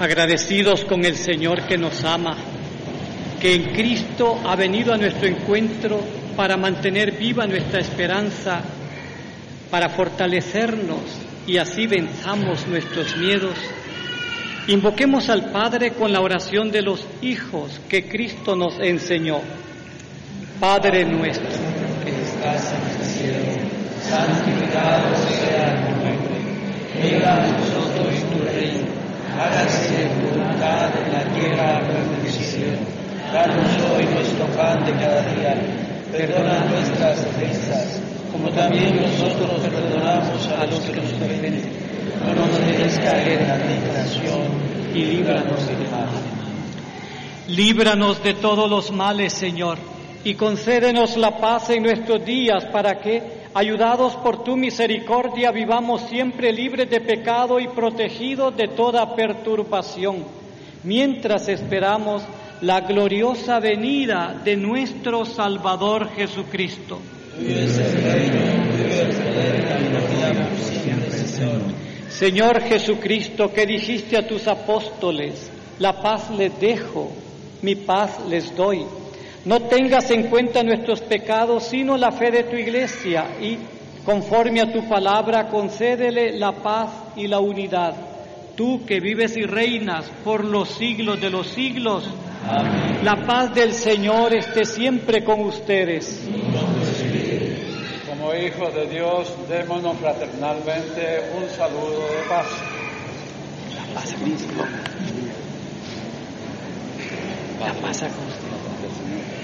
agradecidos con el Señor que nos ama, que en Cristo ha venido a nuestro encuentro para mantener viva nuestra esperanza, para fortalecernos y así venzamos nuestros miedos. Invoquemos al Padre con la oración de los hijos que Cristo nos enseñó. Padre nuestro, que estás en el cielo, santificado sea tu nombre. Venga a nosotros tu reino. Hágase tu voluntad en la tierra como en el cielo. Danos hoy nuestro pan de cada día. Perdona nuestras ofensas, como también nosotros perdonamos a los que nos ofenden. No nos dejes caer en la tentación y líbranos del mal. Líbranos de todos los males, Señor, y concédenos la paz en nuestros días para que, ayudados por tu misericordia, vivamos siempre libres de pecado y protegidos de toda perturbación, mientras esperamos la gloriosa venida de nuestro Salvador Jesucristo. Tuyo es el reino, tuyo es el poder y la gloria por siempre, Señor. Señor Jesucristo, que dijiste a tus apóstoles, la paz les dejo, mi paz les doy. No tengas en cuenta nuestros pecados, sino la fe de tu Iglesia, y, conforme a tu palabra, concédele la paz y la unidad. Tú que vives y reinas por los siglos de los siglos, Amén. La paz del Señor esté siempre con ustedes. Como hijos de Dios, démonos fraternalmente un saludo de paz. La paz a Cristo. La paz a Cristo.